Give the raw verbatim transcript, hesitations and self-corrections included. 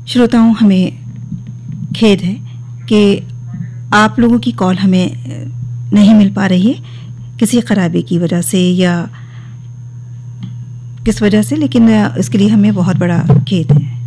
श्रोताओं, हमें खेद है कि आप लोगों की कॉल हमें नहीं मिल पा रही है किसी खराबी की वजह से या किस वजह से, लेकिन इसके लिए हमें बहुत बड़ा खेद है।